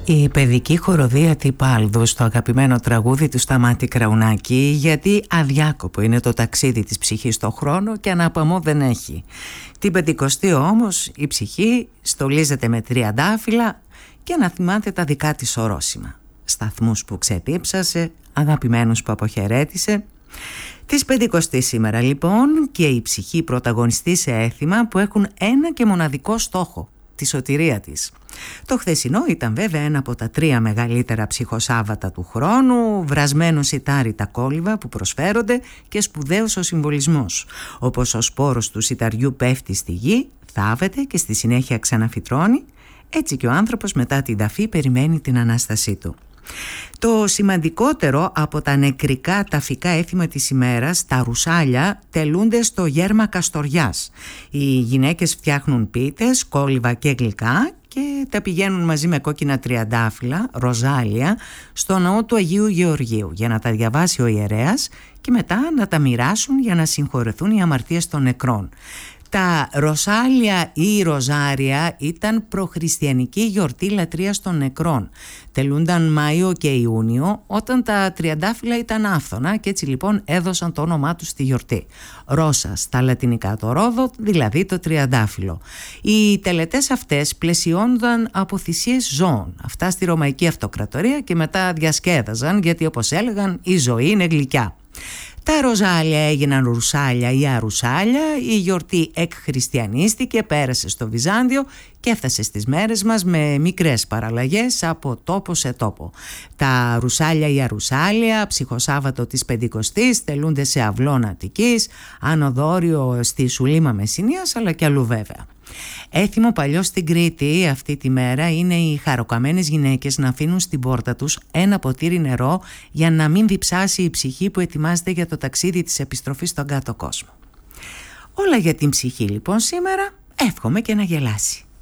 Η παιδική χοροδία Τυπάλδου στο αγαπημένο τραγούδι του Σταμάτη Κραουνάκη, γιατί αδιάκοπο είναι το ταξίδι της ψυχής στο χρόνο και αναπαμό δεν έχει. Την Πεντηκοστή όμως η ψυχή στολίζεται με τριαντάφυλλα και να θυμάται τα δικά της ορόσημα. Σταθμούς που ξεδίψασε, αγαπημένους που αποχαιρέτησε. Της Πεντηκοστή σήμερα λοιπόν και η ψυχή πρωταγωνιστεί σε έθιμα που έχουν ένα και μοναδικό στόχο, τη σωτηρία της. Το χθεσινό ήταν βέβαια ένα από τα 3 μεγαλύτερα ψυχοσάββατα του χρόνου, βρασμένο σιτάρι τα κόλληβα που προσφέρονται και σπουδαίος ο συμβολισμός. Όπως ο σπόρος του σιταριού πέφτει στη γη, θάβεται και στη συνέχεια ξαναφυτρώνει, έτσι και ο άνθρωπος μετά την ταφή περιμένει την Ανάστασή του. Το σημαντικότερο από τα νεκρικά ταφικά έθιμα της ημέρας, τα ρουσάλια, τελούνται στο γέρμα Καστοριάς. Οι γυναίκες φτιάχνουν πίτες, κόλληβα και γλυκά και τα πηγαίνουν μαζί με κόκκινα τριαντάφυλλα, ροζάλια, στο ναό του Αγίου Γεωργίου για να τα διαβάσει ο ιερέας και μετά να τα μοιράσουν για να συγχωρεθούν οι αμαρτίες των νεκρών. Τα ροσάλια ή ροζάρια ήταν προχριστιανική γιορτή λατρείας των νεκρών. Τελούνταν Μάιο και Ιούνιο όταν τα τριαντάφυλλα ήταν άφθονα και έτσι λοιπόν έδωσαν το όνομά τους στη γιορτή. Ρώσα στα λατινικά το ρόδο, δηλαδή το τριαντάφυλλο. Οι τελετές αυτές πλαισιώνονταν από θυσίες ζώων. Αυτά στη Ρωμαϊκή Αυτοκρατορία και μετά διασκέδαζαν γιατί όπως έλεγαν η ζωή είναι γλυκιά. Τα ροζάλια έγιναν ρουσάλια ή αρουσάλια, η γιορτή εκχριστιανίστηκε, πέρασε στο Βυζάντιο και έφτασε στις μέρες μας με μικρές παραλλαγές από τόπο σε τόπο. Τα ρουσάλια ή αρουσάλια, ψυχοσάββατο της Πεντηκοστής, τελούνται σε αυλών Αττικής, Άνω Δόριο στη Σουλήμα Μεσσηνίας αλλά και αλλού βέβαια. Έθιμο παλιό στην Κρήτη αυτή τη μέρα είναι οι χαροκαμένες γυναίκες να αφήνουν στην πόρτα τους ένα ποτήρι νερό για να μην διψάσει η ψυχή που ετοιμάζεται για το ταξίδι της επιστροφής στον κάτω κόσμο. Όλα για την ψυχή λοιπόν σήμερα, εύχομαι και να γελάσει.